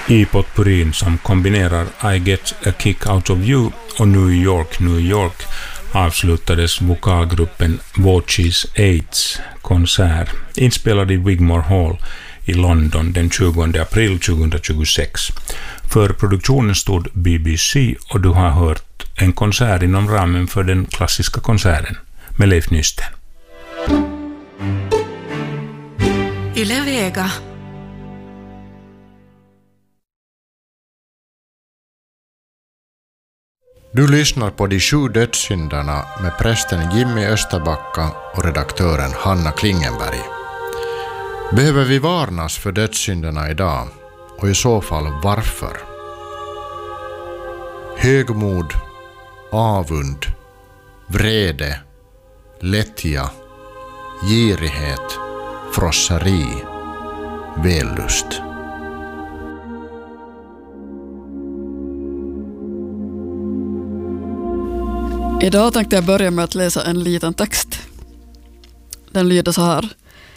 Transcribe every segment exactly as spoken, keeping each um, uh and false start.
I potpurin som kombinerar I Get a Kick Out of You och New York, New York avslutades vokalgruppen Watches Aids konsert inspelad i Wigmore Hall i London den tjugonde april tjugohundratjugosex. För produktionen stod B B C och du har hört en konsert inom ramen för den klassiska konserten med Leif Nysten. Yle Vega. Du lyssnar på De sju dödssynderna med prästen Jimmy Österbacka och redaktören Hanna Klingenberg. Behöver vi varnas för dödssynderna idag? Och i så fall varför? Högmod, avund, vrede, lättja, girighet, frosseri, vällust. Idag tänkte jag börja med att läsa en liten text. Den lyder så här.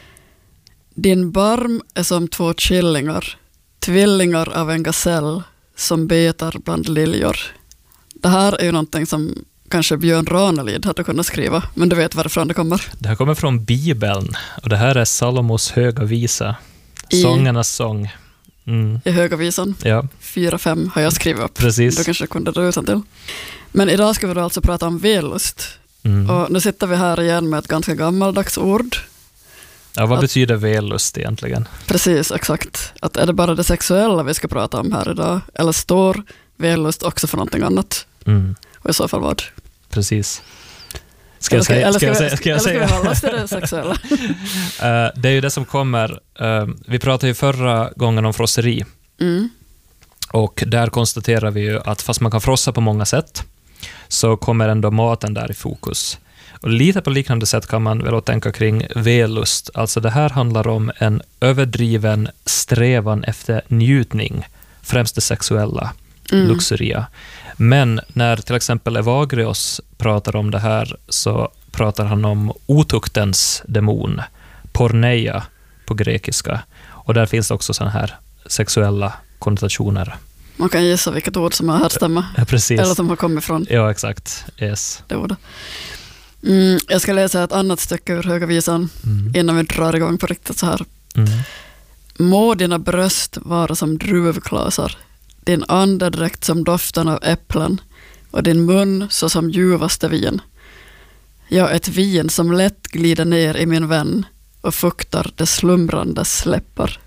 Din barm är som två killingar, tvillingar av en gasell som betar bland liljor. Det här är ju någonting som kanske Björn Ranelid hade kunnat skriva, men du vet varifrån det kommer. Det här kommer från Bibeln och det här är Salomos höga visa. I, Sångernas sång. Mm. I höga visan. Ja. Fyra, fem har jag skrivit upp. Precis. Du kanske kunde dra utan till. Men idag ska vi då alltså prata om vällust. Mm. Och nu sitter vi här igen med ett ganska gammaldags ord. Ja, vad att, betyder vällust egentligen? Precis, exakt. Att är det bara det sexuella vi ska prata om här idag? Eller står vällust också för någonting annat? Mm. Och i så fall vad? Precis. Ska jag säga? Ska jag säga? Ska jag säga? Eller ska vi hålla oss till det sexuella? uh, det är ju det som kommer. Uh, vi pratade ju förra gången om frosseri. Mm. Och där konstaterar vi ju att fast man kan frossa på många sätt så kommer ändå maten där i fokus. Och lite på liknande sätt kan man väl tänka kring vällust. Alltså det här handlar om en överdriven strävan efter njutning, främst det sexuella, mm. luxuria. Men när till exempel Evagrios pratar om det här så pratar han om otuktens demon, porneia på grekiska. Och där finns också sådana här sexuella konnotationer. Man kan gissa vilket ord som har härstämma. Ja, precis. Eller som har kommit från. Ja, exakt. Yes. Det ordet. Mm, jag ska läsa ett annat stycke ur Höga visan mm. innan vi drar igång på riktigt så här. Mm. Må dina bröst vara som druvklasar, din andedräkt som doften av äpplen och din mun så som ljuvaste vin. Ja, ett vin som lätt glider ner i min vän och fuktar det slumrande släppar.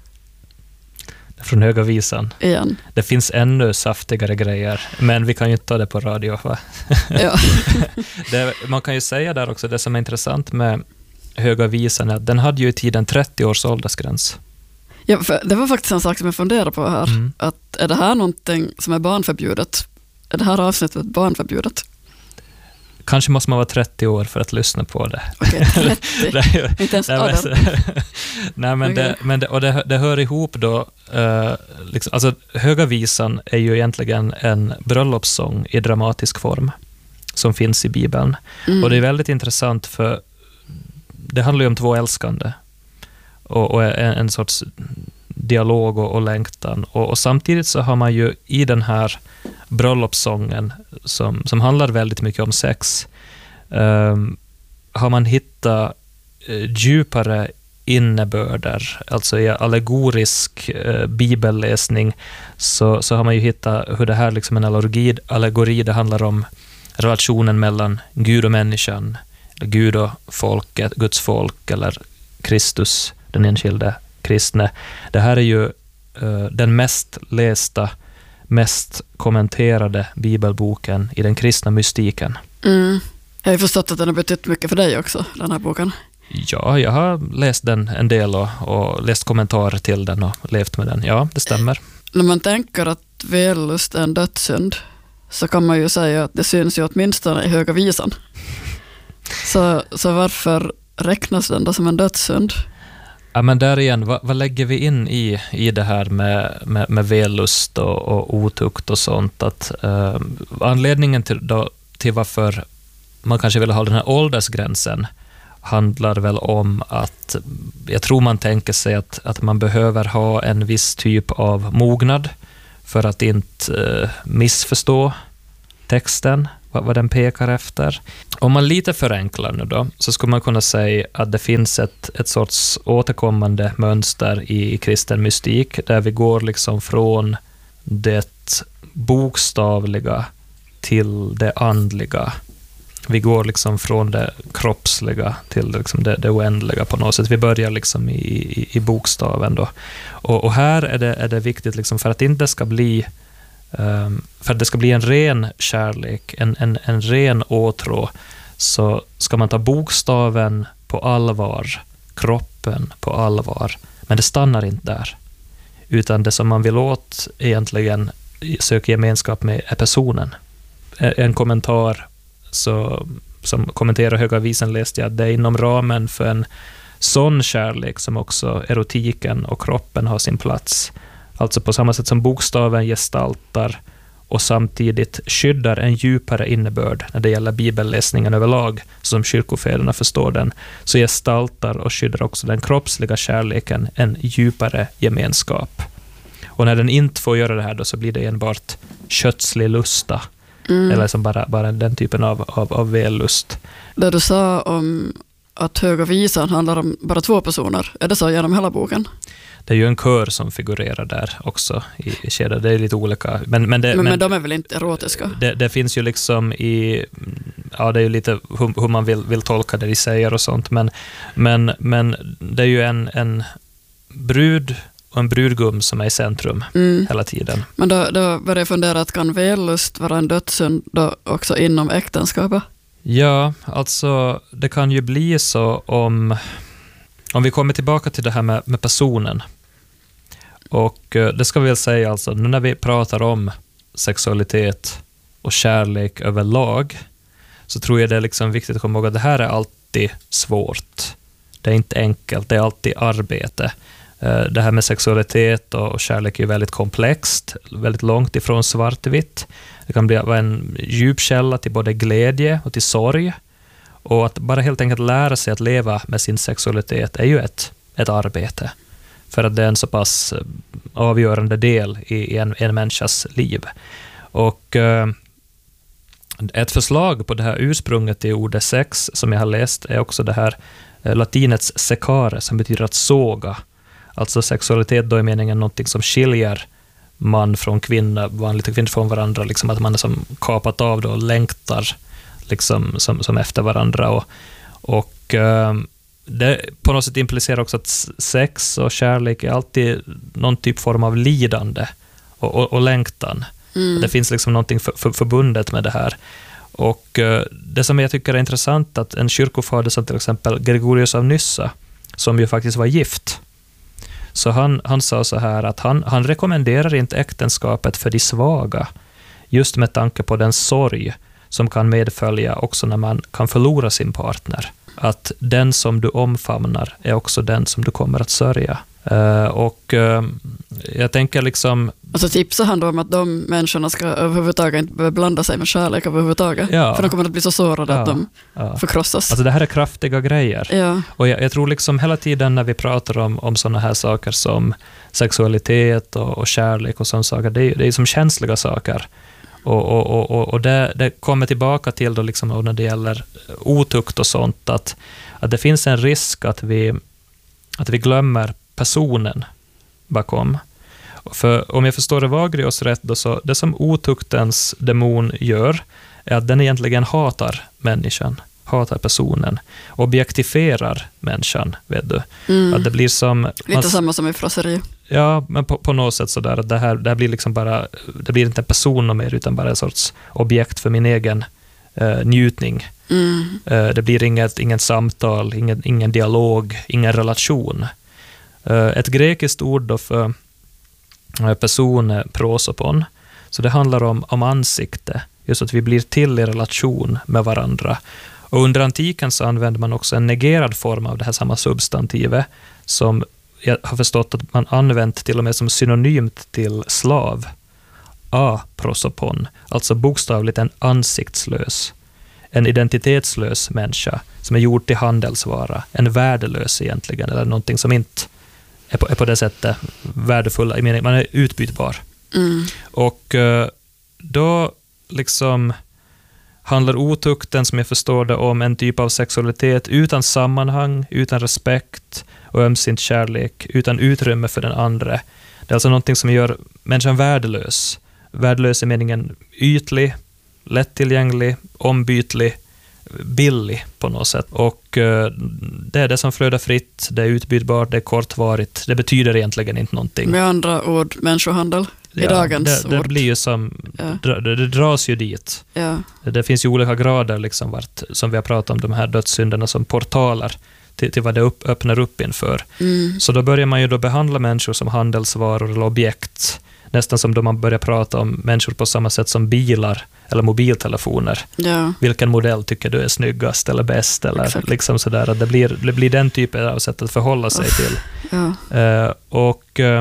Från Höga visan. Igen. Det finns ännu saftigare grejer, men vi kan ju inte ta det på radio. Va? Ja. det, man kan ju säga där också, det som är intressant med Höga visan är att den hade ju i tiden trettio års åldersgräns. Ja, för det var faktiskt en sak som jag funderar på här. Mm. Att är det här någonting som är barnförbjudet? Är det här avsnittet barnförbjudet? Kanske måste man vara trettio år för att lyssna på det. Okej, trettio. Inte ens nej, nej, men, okay. det, men det, och det, det hör ihop då. Uh, liksom, alltså, Höga visan är ju egentligen en bröllopssång i dramatisk form som finns i Bibeln. Mm. Och det är väldigt intressant för det handlar ju om två älskande och, och en, en sorts dialog och, och längtan. Och, och samtidigt så har man ju i den här bröllopssången som, som handlar väldigt mycket om sex um, har man hittat uh, djupare innebörder, alltså i allegorisk uh, bibelläsning så, så har man ju hittat hur det här liksom en allegori, allegori det handlar om relationen mellan Gud och människan, eller Gud och folket, Guds folk eller Kristus, den enskilde kristne. Det här är ju uh, den mest lästa, mest kommenterade bibelboken i den kristna mystiken. Mm. Jag har förstått att den har betytt mycket för dig också, den här boken. Ja, jag har läst den en del och, och läst kommentarer till den och levt med den. Ja, det stämmer. När man tänker att vällust är en dödssynd så kan man ju säga att det syns ju åtminstone i Höga visan. Så, så varför räknas den då som en dödssynd? Ja, men där igen, vad, vad lägger vi in i, i det här med, med, med vällust och, och otukt och sånt? Att, uh, anledningen till, då, till varför man kanske vill ha den här åldersgränsen handlar väl om att jag tror man tänker sig att, att man behöver ha en viss typ av mognad för att inte uh, missförstå texten, vad, vad den pekar efter. Om man lite förenklar nu då, så skulle man kunna säga att det finns ett, ett sorts återkommande mönster i, i kristen mystik, där vi går liksom från det bokstavliga till det andliga. Vi går liksom från det kroppsliga till liksom det, det oändliga på något sätt. Vi börjar liksom i, i, i bokstaven då. Och, och här är det, är det viktigt liksom för att det inte ska bli um, för att det ska bli en ren kärlek, en, en, en ren åtrå, så ska man ta bokstaven på allvar, kroppen på allvar. Men det stannar inte där. Utan det som man vill åt egentligen söka gemenskap med är personen. En kommentar så, som kommenterar Höga visan läste jag att det är inom ramen för en sån kärlek som också erotiken och kroppen har sin plats. Alltså på samma sätt som bokstaven gestaltar och samtidigt skyddar en djupare innebörd när det gäller bibelläsningen överlag, som kyrkofäderna förstår den, så gestaltar och skyddar också den kroppsliga kärleken en djupare gemenskap. Och när den inte får göra det här då, så blir det enbart kötslig lusta. Mm. Eller som bara, bara den typen av, av, av vällust. Det du sa om att Höga visan handlar om bara två personer, är det så genom hela boken? Det är ju en kör som figurerar där också i, i kedjan. Det är lite olika. Men, men, det, men, men, men de är väl inte erotiska? Det, det finns ju liksom i... Ja, det är ju lite hur, hur man vill, vill tolka det de säger och sånt. Men, men, men det är ju en, en brud och en brudgum som är i centrum mm. hela tiden. Men då, då börjar jag fundera att kan vällust vara en dödssynd då också inom äktenskapet? Ja, alltså det kan ju bli så om... Om vi kommer tillbaka till det här med, med personen. Och uh, det ska vi väl säga alltså, nu när vi pratar om sexualitet och kärlek överlag, så tror jag det är liksom viktigt att komma ihåg att det här är alltid svårt. Det är inte enkelt, det är alltid arbete. Uh, det här med sexualitet och, och kärlek är väldigt komplext, väldigt långt ifrån svartvitt. Det kan bli en djup källa till både glädje och till sorg. Och att bara helt enkelt lära sig att leva med sin sexualitet är ju ett, ett arbete. För att det är en så pass avgörande del i en, en människas liv. Och eh, ett förslag på det här ursprunget i ordet sex som jag har läst är också det här eh, latinets secare, som betyder att såga. Alltså sexualitet då är meningen någonting som skiljer man från kvinna, vanligt kvinnor från varandra. Liksom att man är som kapat av det och längtar liksom som, som efter varandra. Och, och eh, det på något sätt implicerar också att sex och kärlek är alltid någon typ form av lidande och, och, och längtan. Mm. Det finns liksom någonting för, för, förbundet med det här. Och eh, det som jag tycker är intressant att en kyrkofader som till exempel Gregorius av Nyssa, som ju faktiskt var gift, så han, han sa så här att han, han rekommenderar inte äktenskapet för de svaga, just med tanke på den sorg som kan medfölja också när man kan förlora sin partner. Att den som du omfamnar är också den som du kommer att sörja. Uh, och uh, jag tänker liksom... Och så tipsar han då om att de människorna ska överhuvudtaget inte blanda sig med kärlek överhuvudtaget. Ja. För de kommer att bli så sårade ja. att de ja. förkrossas. Alltså det här är kraftiga grejer. Ja. Och jag, jag tror liksom hela tiden när vi pratar om, om sådana här saker som sexualitet och, och kärlek och sådana saker, det är, det är som känsliga saker. Och, och, och, och det, det kommer tillbaka till då liksom när det gäller otukt och sånt, att, att det finns en risk att vi, att vi glömmer personen bakom. För om jag förstår Evagrios rätt då, så det som otuktens demon gör är att den egentligen hatar människan, hatar personen, objektifierar människan, vet du. Mm. Att det blir som... Lite man, samma som i frosseri. Ja, men på, på något sätt sådär att det här, det här blir liksom bara, det blir inte en person mer utan bara en sorts objekt för min egen eh, njutning. Mm. Eh, det blir inget, inget samtal, ingen, ingen dialog, ingen relation. Eh, ett grekiskt ord då för eh, person är prosopon, så det handlar om, om ansikte, just att vi blir till i relation med varandra. Och under antiken så använde man också en negerad form av det här samma substantivet som jag har förstått att man använt till och med som synonymt till slav. A-prosopon, alltså bokstavligt en ansiktslös, en identitetslös människa som är gjord till handelsvara, en värdelös egentligen, eller någonting som inte är på, är på det sättet värdefull, man är utbytbar. Mm. Och uh, då liksom handlar otukten, som jag förstår det, om en typ av sexualitet utan sammanhang, utan respekt och ömsint kärlek, utan utrymme för den andra. Det är alltså någonting som gör människan värdelös. Värdelös i meningen ytlig, lättillgänglig, ombytlig, billig på något sätt. Och uh, det är det som flödar fritt, det är utbytbart, det är kortvarigt. Det betyder egentligen inte någonting. Med andra ord, människohandel i ja, dagens det, det ord. blir ju som, ja. det, det dras ju dit. Ja. Det finns ju olika grader liksom vart, som vi har pratat om, de här dödssynderna som portalar till, till vad det upp, öppnar upp inför. Mm. Så då börjar man ju då behandla människor som handelsvaror eller objekt. Nästan som då man börjar prata om människor på samma sätt som bilar eller mobiltelefoner. Ja. Vilken modell tycker du är snyggast eller bäst? Eller liksom sådär. Det blir, det blir den typen av sätt att förhålla sig till. Ja. Uh, och uh,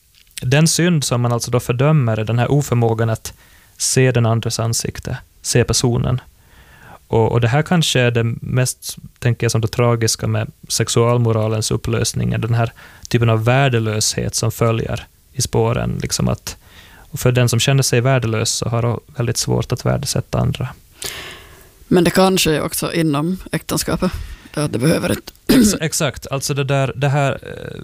den synd som man alltså då fördömer är den här oförmågan att se den andres ansikte, se personen. Och, och det här kanske är det mest, tänker jag, som det tragiska med sexualmoralens upplösning, är den här typen av värdelöshet som följer i spåren. Liksom att, och för den som känner sig värdelös så har det väldigt svårt att värdesätta andra. Men det kanske är också inom äktenskapet. Det, det behöver inte. Ex- exakt, alltså det där, det här,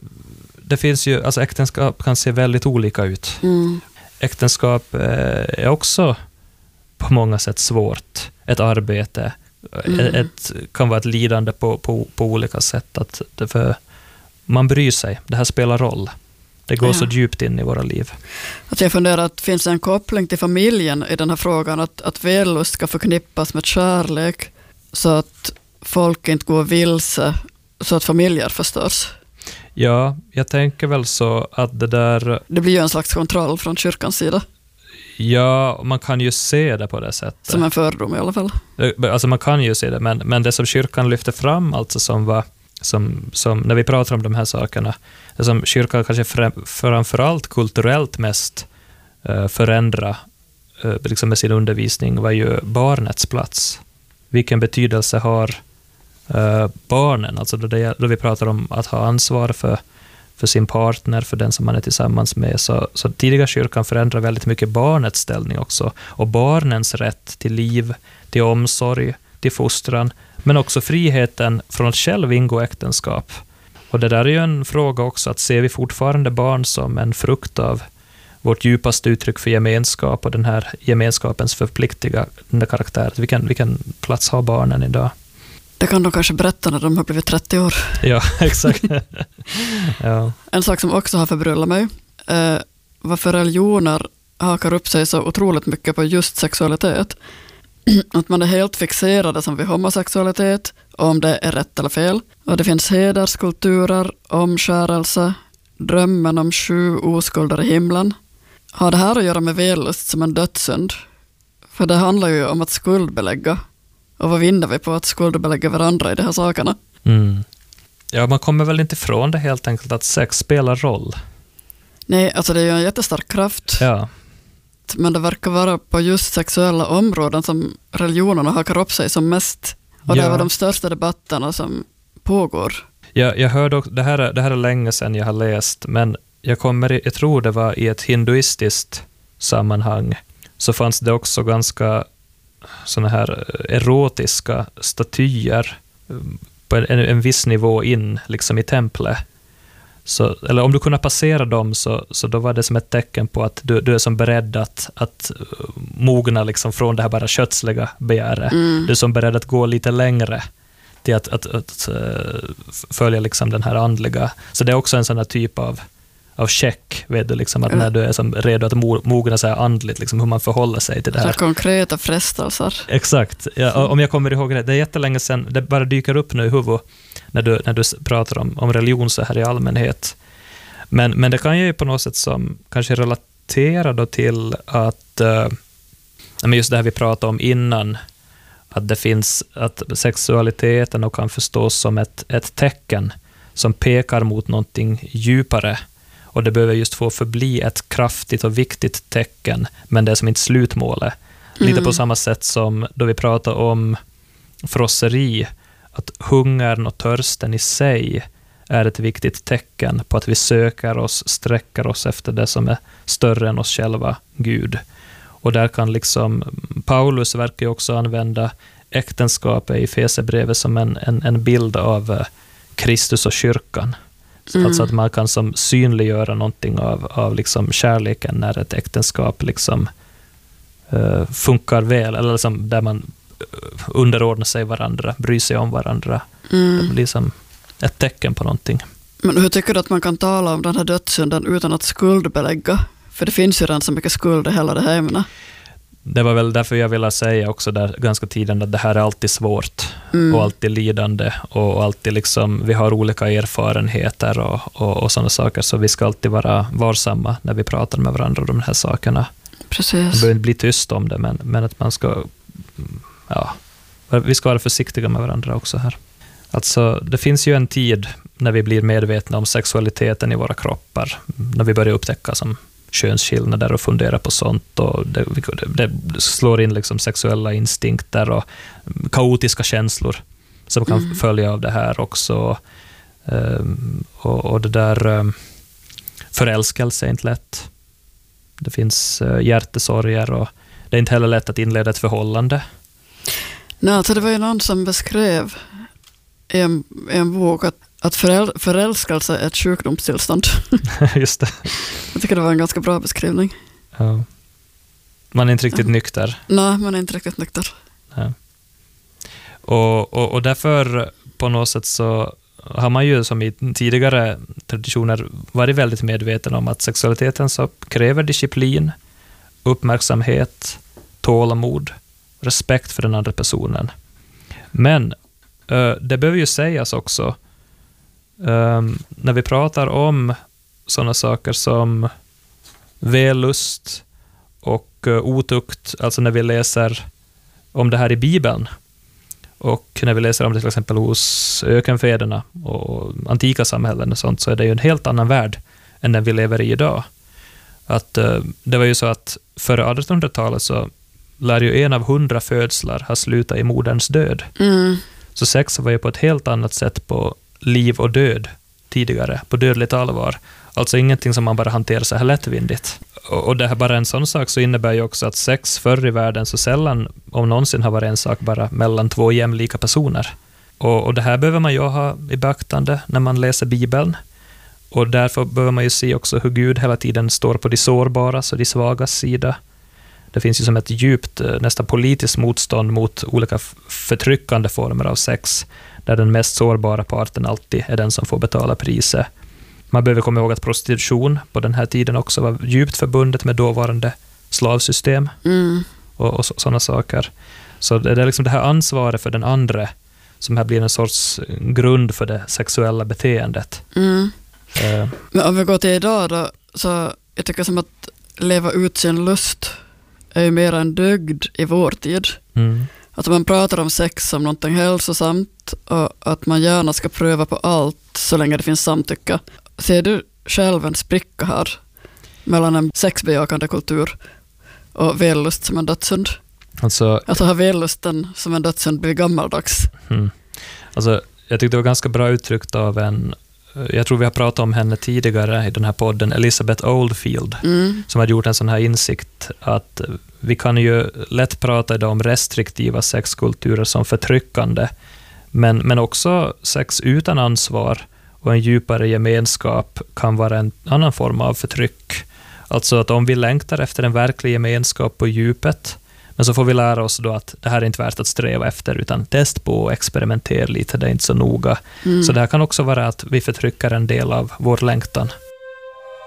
det finns ju, alltså äktenskap kan se väldigt olika ut. Mm. Äktenskap är också på många sätt svårt. Ett arbete. Mm. Ett, ett, kan vara ett lidande på, på, på olika sätt. Att det för, man bryr sig. Det här spelar roll. Det går ja. så djupt in i våra liv. Att jag funderar att finns det en koppling till familjen i den här frågan. Att, att vällust ska förknippas med kärlek. Så att folk inte går vilse. Så att familjer förstörs. Ja, jag tänker väl så att det där... Det blir ju en slags kontroll från kyrkans sida. Ja, man kan ju se det på det sättet. Som en fördom i alla fall. Alltså man kan ju se det, men, men det som kyrkan lyfter fram, alltså som var, som, som, när vi pratar om de här sakerna, det som kyrkan kanske fram, framförallt kulturellt mest uh, förändra uh, liksom med sin undervisning, var ju barnets plats. Vilken betydelse har uh, barnen, alltså då, det, då vi pratar om att ha ansvar för för sin partner, för den som man är tillsammans med. Så, så tidiga kyrkan förändrar väldigt mycket barnets ställning också. Och barnens rätt till liv, till omsorg, till fostran. Men också friheten från att själv ingå äktenskap. Och det där är ju en fråga också, att ser vi fortfarande barn som en frukt av vårt djupaste uttryck för gemenskap och den här gemenskapens förpliktigande karaktär. Vilken, vilken plats har barnen idag? Det kan de kanske berätta när de har blivit trettio år. Ja, exakt. ja. En sak som också har förbryllat mig är varför religioner hakar upp sig så otroligt mycket på just sexualitet. Att man är helt fixerade som vid homosexualitet, om det är rätt eller fel. Och det finns hederskulturer, omskärelse, drömmen om sju oskulder i himlen. Har det här att göra med vällust som en dödssynd? För det handlar ju om att skuldbelägga. Och vad vinner vi på att skuldbelägga varandra i de här sakerna? Mm. Ja, man kommer väl inte ifrån det helt enkelt att sex spelar roll. Nej, alltså det är ju en jättestark kraft. Ja. Men det verkar vara på just sexuella områden som religionerna hakar upp sig som mest. Och ja. det var de största debatterna som pågår. Ja, jag hörde också, det här, är, det här är länge sedan jag har läst, men jag, kommer, jag tror det var i ett hinduistiskt sammanhang, så fanns det också ganska såna här erotiska statyer på en, en viss nivå in liksom i templet. Så, eller om du kunde passera dem så, så då var det som ett tecken på att du, du är som beredd att, att mogna liksom från det här bara kötsliga begäret. Mm. Du är som beredd att gå lite längre till att, att, att, att följa liksom den här andliga. Så det är också en sån här typ av av check, vet du, liksom, att mm. när du är som redo att mogna så här andligt, liksom, hur man förhåller sig till det här. Så konkreta frestelser. Exakt. Ja, om jag kommer ihåg det, det är jättelänge sedan, det bara dyker upp nu i huvudet när du, när du pratar om, om religion så här i allmänhet. Men, men det kan ju på något sätt som kanske relatera då till att uh, just det här vi pratade om innan, att det finns, att sexualiteten och kan förstås som ett, ett tecken som pekar mot någonting djupare. Och det behöver just få förbli ett kraftigt och viktigt tecken, men det är som inte slutmålet. Mm. Lite på samma sätt som då vi pratar om frosseri, att hungern och törsten i sig är ett viktigt tecken på att vi söker oss, sträcker oss efter det som är större än oss själva, Gud. Och där kan liksom, Paulus verkar ju också använda äktenskapet i Efesierbrevet som en, en, en bild av Kristus och kyrkan. Mm. Alltså att man kan som synliggöra någonting av, av liksom kärleken när ett äktenskap liksom uh, funkar väl, eller liksom där man underordnar sig varandra, bryr sig om varandra. Mm. Det blir som ett tecken på någonting. Men hur tycker du att man kan tala om den här dödssynden utan att skuldbelägga? För det finns ju redan så mycket skuld i hela det här ämnet. Det var väl därför jag ville säga också där ganska tidigt att det här är alltid svårt mm. och alltid lidande och alltid liksom, vi har olika erfarenheter och, och, och sådana saker, så vi ska alltid vara varsamma när vi pratar med varandra om de här sakerna. Precis. Man behöver inte bli tyst om det, men, men att man ska, ja, vi ska vara försiktiga med varandra också här. Alltså, det finns ju en tid när vi blir medvetna om sexualiteten i våra kroppar, när vi börjar upptäcka som könsskillnader och fundera på sånt, och det, det slår in liksom sexuella instinkter och kaotiska känslor som kan mm. följa av det här också. Och, och det där förälskelse är inte lätt. Det finns hjärtesorger och det är inte heller lätt att inleda ett förhållande. Nej, alltså det var ju någon som beskrev i en, i en bok att Att föräl- förälskelse är ett sjukdomstillstånd. Just det. Jag tycker det var en ganska bra beskrivning. Ja. Man är inte riktigt ja. nykter. Nej, man är inte riktigt nykter. Ja. Och, och, och därför på något sätt så har man ju som i tidigare traditioner varit väldigt medveten om att sexualiteten så kräver disciplin, uppmärksamhet, tålamod, respekt för den andra personen. Men uh, det behöver ju sägas också Um, när vi pratar om sådana saker som vällust och uh, otukt, alltså när vi läser om det här i Bibeln och när vi läser om det till exempel hos ökenfäderna och antika samhällen och sånt, så är det ju en helt annan värld än den vi lever i idag. Att, uh, det var ju så att före artonhundratalet så lär ju en av hundra födslar ha slutat i moderns död. Mm. Så sex var ju på ett helt annat sätt på liv och död tidigare, på dödligt allvar. Alltså ingenting som man bara hanterar så här lättvindigt. Och, och det här bara en sån sak så innebär ju också att sex förr i världen så sällan, om någonsin, har varit en sak bara mellan två jämlika personer. Och, och det här behöver man ju ha i beaktande när man läser Bibeln. Och därför behöver man ju se också hur Gud hela tiden står på de sårbara och de svagas sida. Det finns ju som ett djupt, nästan politiskt motstånd mot olika förtryckande former av sex, där den mest sårbara parten alltid är den som får betala priset. Man behöver komma ihåg att prostitution på den här tiden också var djupt förbundet med dåvarande slavsystem mm. och, och sådana saker. Så det är liksom det här ansvaret för den andra som här blir en sorts grund för det sexuella beteendet. Mm. Uh. Men om vi går till idag då, så jag tycker som att leva ut sin lust är ju mer en dygd i vår tid. Mm. Att man pratar om sex som någonting hälsosamt och att man gärna ska pröva på allt så länge det finns samtycke. Ser du själv en spricka här mellan en sexbejakande kultur och vällust som en dödssynd? Alltså, att ha vällusten som en dödssynd blir gammaldags. Mm. Alltså, jag tyckte det var ganska bra uttryckt av en, jag tror vi har pratat om henne tidigare i den här podden, Elizabeth Oldfield, mm. som har gjort en sån här insikt att vi kan ju lätt prata idag om restriktiva sexkulturer som förtryckande, men, men också sex utan ansvar och en djupare gemenskap kan vara en annan form av förtryck. Alltså att om vi längtar efter en verklig gemenskap på djupet, men så får vi lära oss då att det här är inte värt att sträva efter, utan test på och experimentera lite, det är inte så noga. Mm. Så det här kan också vara att vi förtrycker en del av vår längtan.